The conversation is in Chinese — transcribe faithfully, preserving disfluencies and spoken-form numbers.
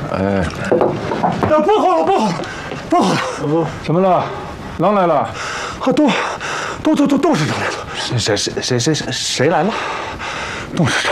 哎， 不好了，不好了，不好了！ 不，怎么了？狼来了？ 啊，都，都都都都是狼来了！ 谁谁谁谁谁谁来了？ 董事长。